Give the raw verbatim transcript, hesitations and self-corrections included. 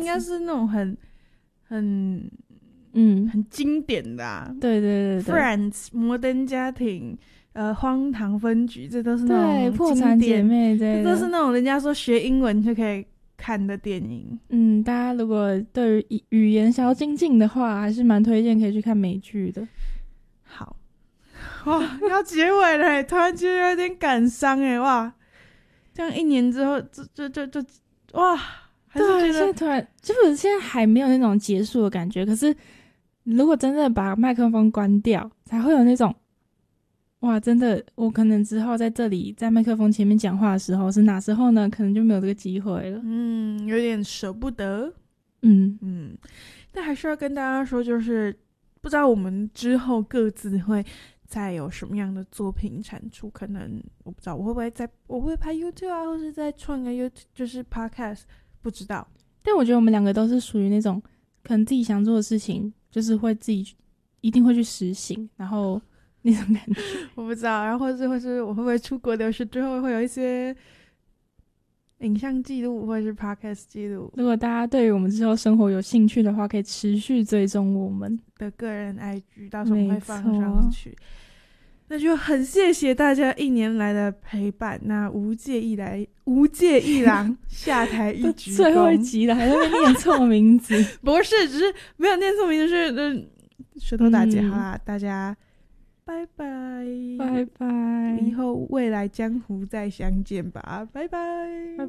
应该是那种很很嗯很经典的啊， 对对对对 Friends 摩登家庭，呃荒唐分局，这都是那对， 种破产姐经典， 妹之类的， 这都是那种人家说学英文就可以看的电影。 嗯，大家如果对于语言想要精进的话，还是蛮推荐可以去看美剧的。 好，哇，要结尾了耶，突然觉得有点感伤哎，哇，这样一年之后，就就就就哇，还是对， 觉得现在突然就是现在还没有那种结束的感觉，可是如果真的把麦克风关掉，才会有那种哇，真的，我可能之后在这里在麦克风前面讲话的时候是哪时候呢？可能就没有这个机会了。 嗯，有点舍不得。 嗯嗯，但还是要跟大家说，就是不知道我们之后各自会再有什么样的作品产出，可能我不知道我会不会在我会拍 YouTube 啊，或是再创个 YouTube 就是 Podcast， 不知道。 但我觉得我们两个都是属于那种可能自己想做的事情，就是会自己一定会去实行，然后那种感觉。 我不知道，然后或是或是我会不会出国留学之后会有一些影像记录或者是 podcast 记录如果大家对于我们之后生活有兴趣的话，可以持续追踪我们的个人 I G， 到时候我们会放没错上去。那就很谢谢大家一年来的陪伴。那无界一来，无界一郎下台一鞠躬。 最后一集了，还在那边念错名字。 不是，只是没有念错名字，是嗯舌头打结。 嗯好啦，大家拜拜， 拜拜， 以后未来江湖再相见吧，拜拜。 拜拜。